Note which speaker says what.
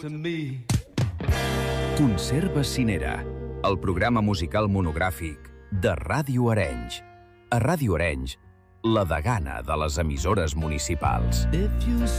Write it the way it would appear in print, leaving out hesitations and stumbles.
Speaker 1: to me.
Speaker 2: Conserva Cinera, el programa musical monogràfic de Ràdio Arenys. A Ràdio Arenys, la degana de les emissores municipals.